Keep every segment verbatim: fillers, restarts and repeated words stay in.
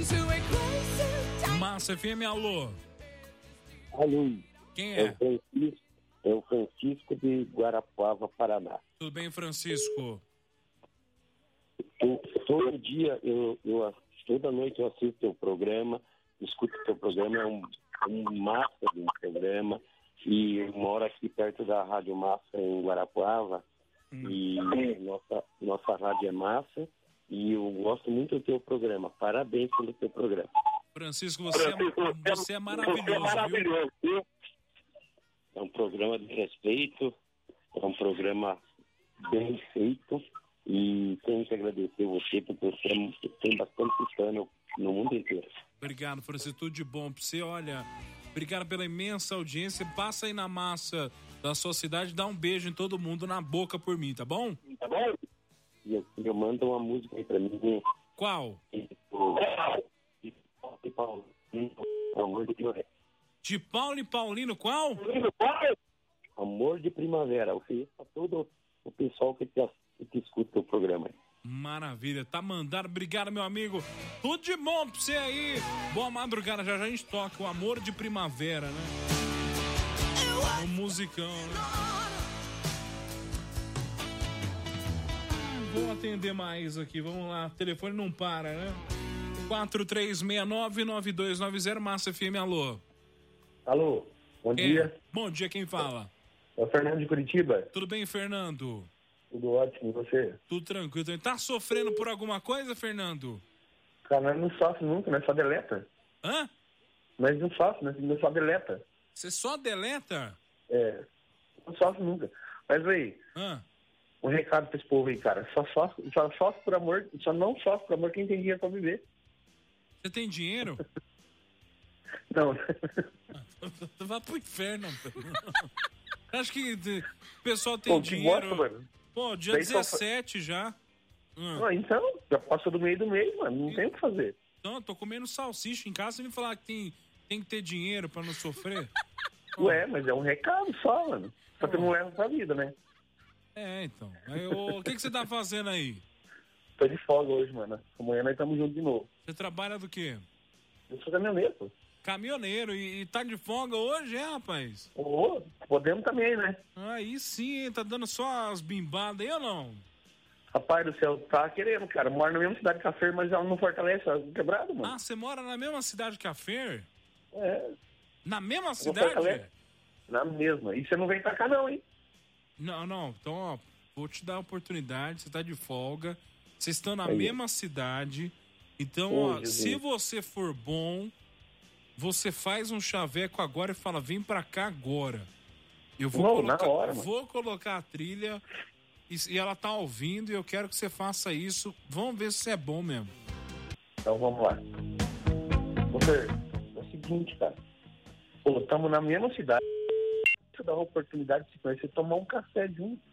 Massa F M, alô. Alô. Quem é? É o Francisco, é o Francisco de Guarapuava, Paraná. Tudo bem, Francisco? Eu, todo dia, eu, eu, toda noite eu assisto teu programa, escuto teu programa, é um, um massa de um programa, e eu moro aqui perto da Rádio Massa, em Guarapuava, hum. e nossa, nossa rádio é massa, e eu gosto muito do teu programa. Parabéns pelo teu programa. Francisco, você, Francisco, é, você é maravilhoso, você é maravilhoso, viu? É um programa de respeito, é um programa bem feito, e tenho que agradecer você, porque você tem bastante fã no mundo inteiro. Obrigado, Francisco, tudo de bom pra você. Olha, obrigado pela imensa audiência. Passa aí na massa da sua cidade, dá um beijo em todo mundo na boca por mim, tá bom? Tá bom? E eu, eu mando uma música aí pra mim. Qual? De Paulo, Amor de Primavera. De Paulo e Paulino, qual? Amor de Primavera. Eu fiz pra todo o pessoal que te, que te escuta o programa. Maravilha, tá mandado. Obrigado, meu amigo. Tudo de bom pra você aí. Boa madrugada, já já a gente toca o Amor de Primavera, né? Um musicão, né? Vou atender mais aqui, vamos lá. O telefone não para, né? quatro três seis nove nove dois nove zero, Massa F M, alô. Alô, bom quem? dia. Bom dia, quem fala? É o Fernando de Curitiba. Tudo bem, Fernando? Tudo ótimo, e você? Tudo tranquilo. Tá sofrendo por alguma coisa, Fernando? Cara, nós não sofre nunca, nós só deleta. Hã? Nós não sofre, nós só deleta. Você só deleta? É, não sofre nunca. Mas aí, Hã? um recado pra esse povo aí, cara. Só sofre, só sofre por amor, só não sofre por amor quem tem dinheiro pra viver. Você tem dinheiro? Não. Vá pro inferno. Acho que o pessoal tem Pô, dinheiro. Gosta, mano. Pô, dia Daí dezessete só... já. Hum. Ah, então, já passou do meio do mês, mano. Não e... tem o que fazer. Não, eu tô comendo salsicha em casa e me falar que tem, tem que ter dinheiro pra não sofrer. Ué, mas é um recado só, mano. Só que não leva pra vida, né? É, então. Aí, o que, que você tá fazendo aí? Tô de folga hoje, mano. Amanhã nós estamos juntos de novo. Você trabalha do quê? Eu sou caminhoneiro, pô. Caminhoneiro. E, e tá de folga hoje, é, rapaz? Ô, oh, podemos também, né? Aí sim, tá dando só as bimbadas aí ou não? Rapaz do céu, tá querendo, cara. Moro na mesma cidade que a Fer, mas ela não fortalece, ela é quebrado, mano. Ah, você mora na mesma cidade que a Fer? É. Na mesma cidade? Na mesma. E você não vem pra cá não, hein? Não, não. Então, ó, vou te dar a oportunidade, você tá de folga, vocês estão na aí. mesma cidade, então, oh, ó, Jesus. se você for bom, você faz um chaveco agora e fala, vem pra cá agora. Eu vou, não, colocar, na hora, vou colocar a trilha e, e ela tá ouvindo e eu quero que você faça isso. Vamos ver se é bom mesmo. Então, vamos lá. Você, é o seguinte, cara. Pô, estamos na mesma cidade. Você dá a oportunidade de se conhecer, tomar um café junto.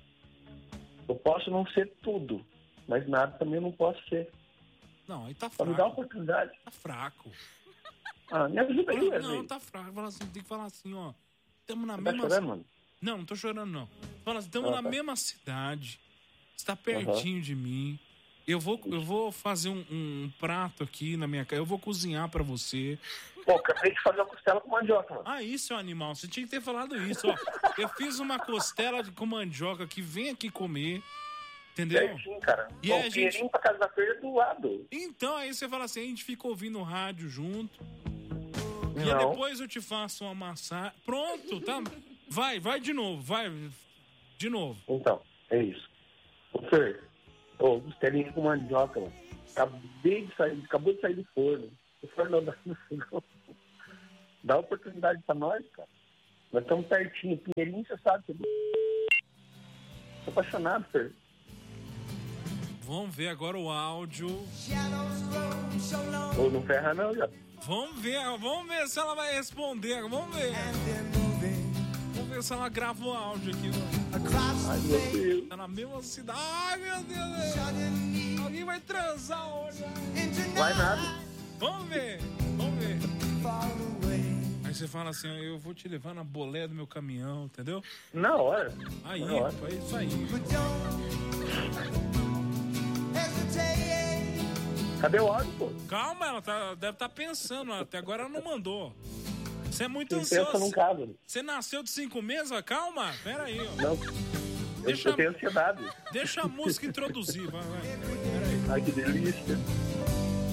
Eu posso não ser tudo, mas nada também eu não posso ser. Não, aí tá fraco. Só me dá a oportunidade. Tá fraco. Ah, me ajuda aí, Wesley. Não, tá fraco. Fala assim, tem que falar assim, ó. Tamo na Você mesma... tá chorando, mano? Não, não tô chorando, não. Fala assim, tamo ah, na tá. mesma cidade. Você tá pertinho uhum. de mim. Eu vou, eu vou fazer um, um prato aqui na minha casa. Eu vou cozinhar pra você. Pô, acabei de fazer uma costela com mandioca, mano. Ah, isso é um animal. Você tinha que ter falado isso, ó. Eu fiz uma costela de, com mandioca que vem aqui comer. Entendeu? Certinho, cara. E Bom, a gente... pra casa da feira do lado. Então, aí você fala assim, a gente fica ouvindo rádio junto. Não. E aí depois eu te faço uma massagem. Pronto, tá? Vai, vai de novo, vai. De novo. Então, é isso. Ô, Fer, ô, costelinha com mandioca, mano. Acabei de sair, acabou de sair do forno. O forno não dá, não. Dá oportunidade pra nós, cara. Nós estamos pertinho. Pinheirinho, você sabe. Você... Tô apaixonado, Fer. Vamos ver agora o áudio. Ou não ferra não, já. Vamos ver, vamos ver se ela vai responder. Vamos ver. Vamos ver se ela grava o áudio aqui. Ai, meu Deus. Tá na mesma cidade. Ai, meu Deus. Alguém vai transar hoje. Vai nada. Vamos ver, vamos ver. Aí você fala assim, eu vou te levar na bolé do meu caminhão, entendeu? Na hora. Aí, na hora. é isso aí. Cadê o áudio, pô? Calma, ela tá, deve estar tá pensando. Até agora ela não mandou. Você é muito Quem ansioso. pensa não casa. Você nasceu de cinco meses? Calma, pera aí. Ó. Não, Deixa, eu tenho ansiedade. deixa a música introduzir. Vai, vai. Pera aí. Ai, que delícia.